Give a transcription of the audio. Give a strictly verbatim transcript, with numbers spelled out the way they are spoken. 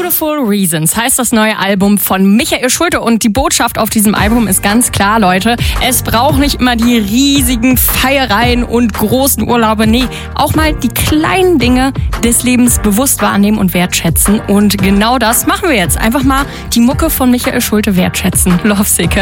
Beautiful Reasons heißt das neue Album von Michael Schulte und die Botschaft auf diesem Album ist ganz klar, Leute. Es braucht nicht immer die riesigen Feiereien und großen Urlaube. Nee, auch mal die kleinen Dinge des Lebens bewusst wahrnehmen und wertschätzen. Und genau das machen wir jetzt. Einfach mal die Mucke von Michael Schulte wertschätzen. Lovesick.